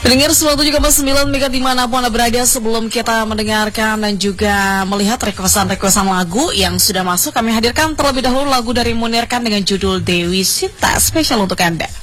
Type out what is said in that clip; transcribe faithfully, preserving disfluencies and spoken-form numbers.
Pendengar seratus tujuh koma sembilan Mega dimanapun Anda berada, sebelum kita mendengarkan dan juga melihat requestan-requestan lagu yang sudah masuk, kami hadirkan terlebih dahulu lagu dari Munir Khan dengan judul Dewi Sita, spesial untuk Anda.